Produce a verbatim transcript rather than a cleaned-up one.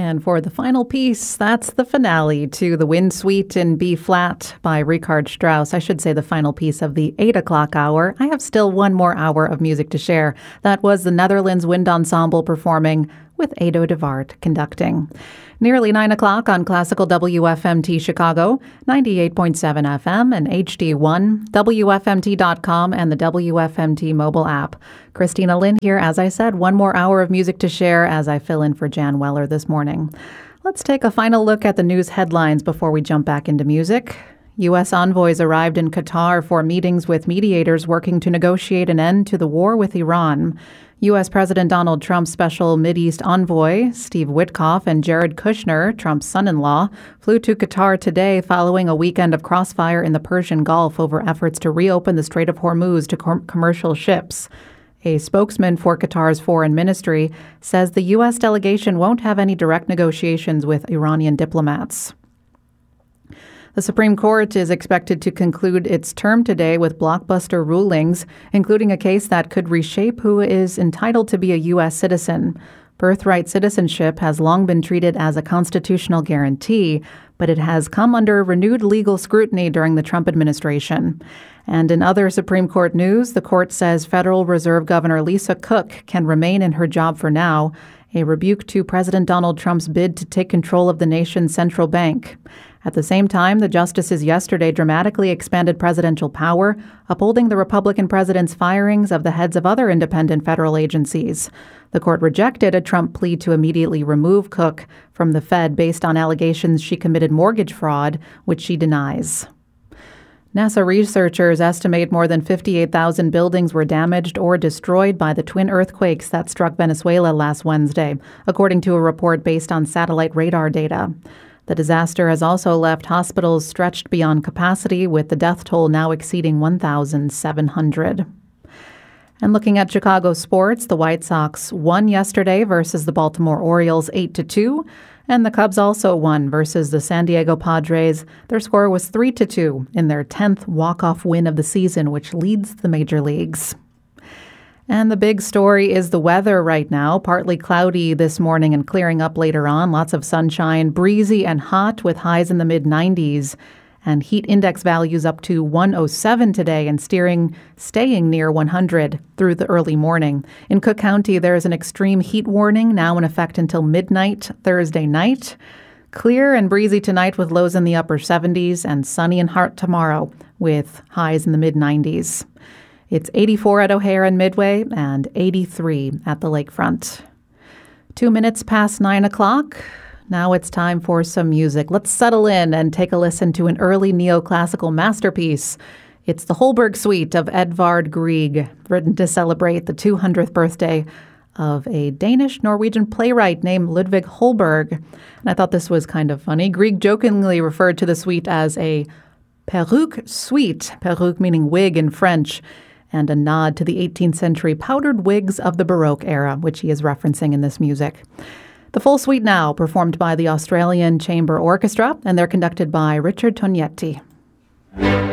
And for the final piece, that's the finale to the Wind Suite in B-flat by Richard Strauss. I should say the final piece of the eight o'clock hour. I have still one more hour of music to share. That was the Netherlands Wind Ensemble performing with Edo de Waard conducting. Nearly nine o'clock on Classical W F M T Chicago, ninety-eight point seven F M and H D one, W F M T dot com and the W F M T mobile app. Christina Lynn here. As I said, one more hour of music to share as I fill in for Jan Weller this morning. Let's take a final look at the news headlines before we jump back into music. U S envoys arrived in Qatar for meetings with mediators working to negotiate an end to the war with Iran. U S President Donald Trump's special Mideast envoy, Steve Witkoff, and Jared Kushner, Trump's son-in-law, flew to Qatar today following a weekend of crossfire in the Persian Gulf over efforts to reopen the Strait of Hormuz to com- commercial ships. A spokesman for Qatar's foreign ministry says the U S delegation won't have any direct negotiations with Iranian diplomats. The Supreme Court is expected to conclude its term today with blockbuster rulings, including a case that could reshape who is entitled to be a U S citizen. Birthright citizenship has long been treated as a constitutional guarantee, but it has come under renewed legal scrutiny during the Trump administration. And in other Supreme Court news, the court says Federal Reserve Governor Lisa Cook can remain in her job for now, a rebuke to President Donald Trump's bid to take control of the nation's central bank. At the same time, the justices yesterday dramatically expanded presidential power, upholding the Republican president's firings of the heads of other independent federal agencies. The court rejected a Trump plea to immediately remove Cook from the Fed based on allegations she committed mortgage fraud, which she denies. NASA researchers estimate more than fifty-eight thousand buildings were damaged or destroyed by the twin earthquakes that struck Venezuela last Wednesday, according to a report based on satellite radar data. The disaster has also left hospitals stretched beyond capacity, with the death toll now exceeding one thousand seven hundred. And looking at Chicago sports, the White Sox won yesterday versus the Baltimore Orioles eight to two, and the Cubs also won versus the San Diego Padres. Their score was three to two in their tenth walk-off win of the season, which leads the major leagues. And the big story is the weather right now. Partly cloudy this morning and clearing up later on. Lots of sunshine, breezy and hot with highs in the mid nineties. And heat index values up to one oh seven today and steering, staying near one hundred through the early morning. In Cook County, there is an extreme heat warning now in effect until midnight Thursday night. Clear and breezy tonight with lows in the upper seventies, and sunny and hot tomorrow with highs in the mid nineties. It's eighty-four at O'Hare and Midway and eighty-three at the lakefront. Two minutes past nine o'clock. Now it's time for some music. Let's settle in and take a listen to an early neoclassical masterpiece. It's the Holberg Suite of Edvard Grieg, written to celebrate the two hundredth birthday of a Danish-Norwegian playwright named Ludvig Holberg. And I thought this was kind of funny. Grieg jokingly referred to the suite as a perruque suite, perruque meaning wig in French, and a nod to the eighteenth century powdered wigs of the Baroque era, which he is referencing in this music. The full suite now, performed by the Australian Chamber Orchestra, and they're conducted by Richard Tognetti.